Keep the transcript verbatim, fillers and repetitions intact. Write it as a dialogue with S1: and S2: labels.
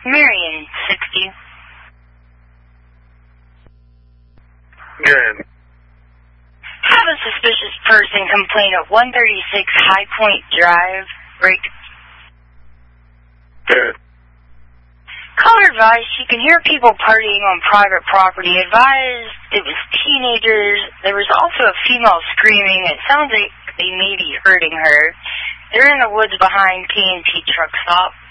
S1: Marion, sixty.
S2: Good.
S1: Have a suspicious person complain at one thirty-six High Point Drive. Break.
S2: Good.
S1: Caller advised she can hear people partying on private property. Advised it was teenagers. There was also a female screaming. It sounds like they may be hurting her. They're in the woods behind K and T truck stop.